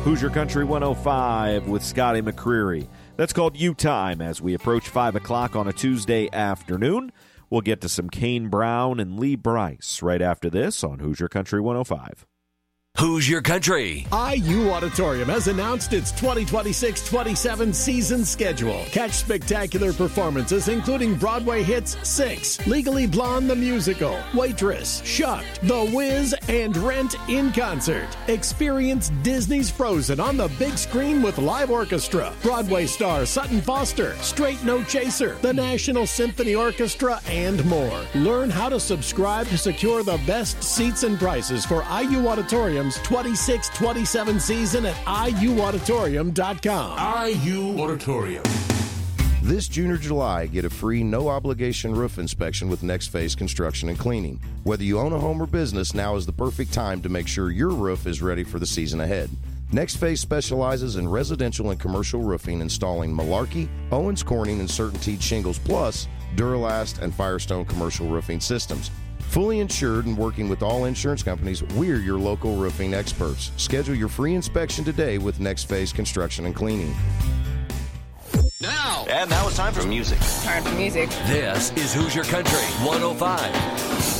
Hoosier Country 105 with Scotty McCreery. That's called U-Time as we approach 5 o'clock on a Tuesday afternoon. We'll get to some Kane Brown and Lee Brice right after this on Hoosier Country 105. Hoosier Country. IU Auditorium has announced its 2026-27 season schedule. Catch spectacular performances including Broadway hits Six, Legally Blonde the Musical, Waitress, Shucked, The Wiz, and Rent in concert. Experience Disney's Frozen on the big screen with live orchestra, Broadway star Sutton Foster, Straight No Chaser, the National Symphony Orchestra, and more. Learn how to subscribe to secure the best seats and prices for IU Auditorium 26-27 season at iuauditorium.com. IU Auditorium. This June or July, get a free, no-obligation roof inspection with Next Phase Construction and Cleaning. Whether you own a home or business, now is the perfect time to make sure your roof is ready for the season ahead. Next Phase specializes in residential and commercial roofing, installing Malarkey, Owens Corning, and CertainTeed shingles, plus Duralast and Firestone commercial roofing systems. Fully insured and working with all insurance companies, we're your local roofing experts. Schedule your free inspection today with Next Phase Construction and Cleaning. And now it's time for music. Time for music. This is Hoosier Country 105.